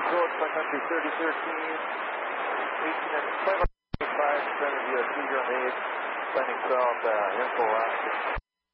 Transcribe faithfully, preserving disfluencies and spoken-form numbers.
Approach by country thirty thirteen, eighteen and five five, center U S C, you're on the eight, landing south, uh, info, uh,